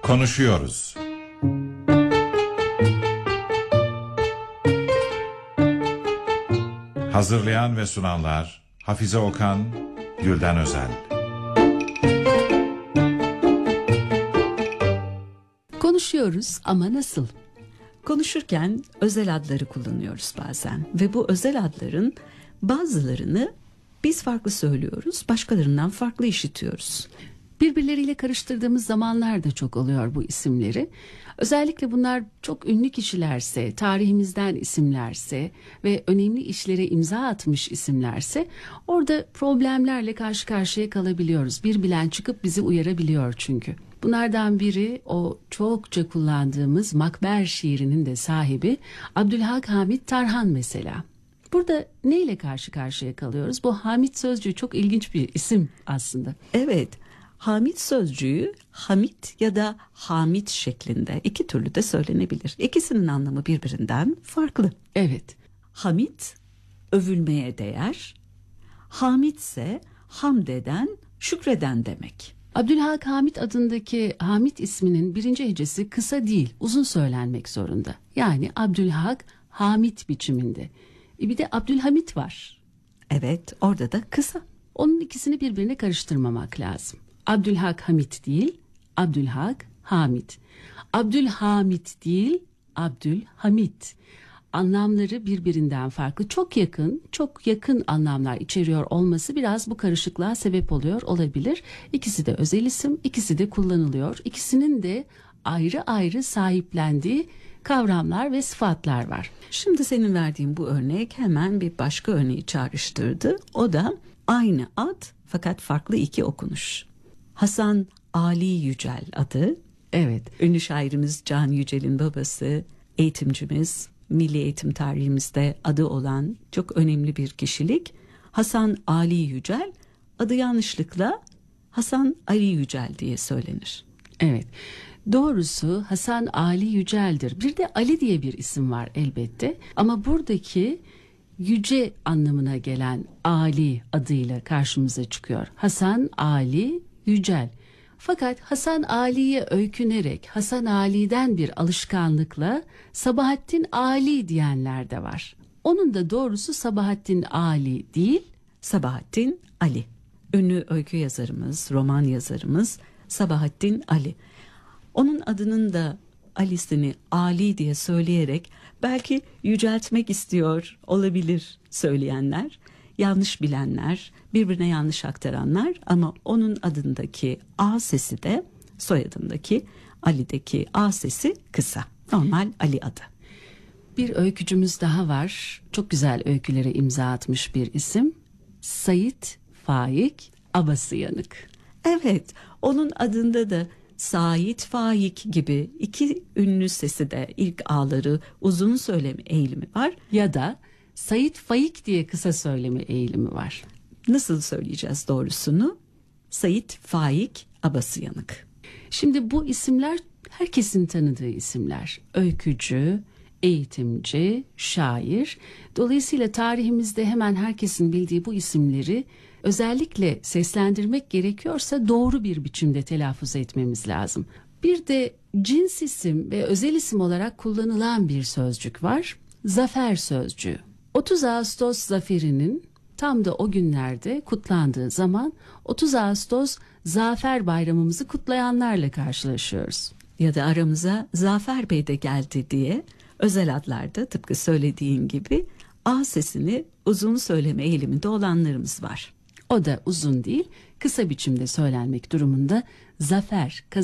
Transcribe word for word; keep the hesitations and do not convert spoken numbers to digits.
Konuşuyoruz. Hazırlayan ve sunanlar Hafize Okan, Gülden Özel. Konuşuyoruz ama nasıl? Konuşurken özel adları kullanıyoruz bazen ve bu özel adların bazılarını biz farklı söylüyoruz, başkalarından farklı işitiyoruz. Birbirleriyle karıştırdığımız zamanlar da çok oluyor bu isimleri. Özellikle bunlar çok ünlü kişilerse, tarihimizden isimlerse ve önemli işlere imza atmış isimlerse orada problemlerle karşı karşıya kalabiliyoruz. Bir bilen çıkıp bizi uyarabiliyor çünkü. Bunlardan biri o çokça kullandığımız Makber şiirinin de sahibi Abdülhak Hamit Tarhan mesela. Burada neyle karşı karşıya kalıyoruz? Bu Hamit sözcüğü çok ilginç bir isim aslında. Evet, Hamit sözcüğü Hamit ya da Hamit şeklinde iki türlü de söylenebilir. İkisinin anlamı birbirinden farklı. Evet. Hamit övülmeye değer, Hamit ise hamd eden, şükreden demek. Abdülhak Hamit adındaki Hamit isminin birinci hecesi kısa değil, uzun söylenmek zorunda. Yani Abdülhak Hamit biçiminde. E bir de Abdülhamit var. Evet, orada da kısa. Onun ikisini birbirine karıştırmamak lazım. Abdülhak Hamit değil, Abdülhak Hamit. Abdülhamit değil, Abdülhamit. Anlamları birbirinden farklı, çok yakın, çok yakın anlamlar içeriyor olması biraz bu karışıklığa sebep oluyor olabilir. İkisi de özel isim, ikisi de kullanılıyor. İkisinin de ayrı ayrı sahiplendiği kavramlar ve sıfatlar var. Şimdi senin verdiğin bu örnek hemen bir başka örneği çağrıştırdı. O da aynı ad fakat farklı iki okunuş. Hasan Ali Yücel adı. Evet. Ünlü şairimiz Can Yücel'in babası, eğitimcimiz, milli eğitim tarihimizde adı olan çok önemli bir kişilik. Hasan Ali Yücel, adı yanlışlıkla Hasan Ali Yücel diye söylenir. Evet. Doğrusu Hasan Ali Yücel'dir. Bir de Ali diye bir isim var elbette. Ama buradaki yüce anlamına gelen Ali adıyla karşımıza çıkıyor. Hasan Ali Yücel. Fakat Hasan Ali'ye öykünerek Hasan Ali'den bir alışkanlıkla Sabahattin Ali diyenler de var. Onun da doğrusu Sabahattin Ali değil, Sabahattin Ali. Ünlü öykü yazarımız, roman yazarımız Sabahattin Ali. Onun adının da Ali'sini Ali diye söyleyerek belki yüceltmek istiyor olabilir söyleyenler, yanlış bilenler, birbirine yanlış aktaranlar ama onun adındaki A sesi de soyadındaki Ali'deki A sesi kısa. Normal Ali adı. Bir öykücümüz daha var. Çok güzel öykülere imza atmış bir isim. Sait Faik Abasıyanık. Evet, onun adında da Sait Faik gibi iki ünlü sesi de ilk A'ları uzun söyleme eğilimi var. Ya da Sait Faik diye kısa söyleme eğilimi var. Nasıl söyleyeceğiz doğrusunu? Sait Faik Abasıyanık. Şimdi bu isimler herkesin tanıdığı isimler. Öykücü, eğitimci, şair. Dolayısıyla tarihimizde hemen herkesin bildiği bu isimleri özellikle seslendirmek gerekiyorsa doğru bir biçimde telaffuz etmemiz lazım. Bir de cins isim ve özel isim olarak kullanılan bir sözcük var. Zafer sözcüğü. otuz Ağustos zaferinin tam da o günlerde kutlandığı zaman otuz Ağustos Zafer Bayramımızı kutlayanlarla karşılaşıyoruz. Ya da aramıza Zafer Bey de geldi diye özel adlarda tıpkı söylediğin gibi A sesini uzun söyleme eğiliminde olanlarımız var. O da uzun değil, kısa biçimde söylenmek durumunda zafer, kazanma